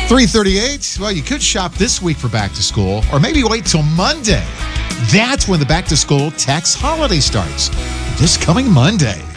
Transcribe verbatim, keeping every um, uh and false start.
three thirty-eight. Well, you could shop this week for back to school, or maybe wait till Monday. That's when the back to school tax holiday starts. This coming Monday.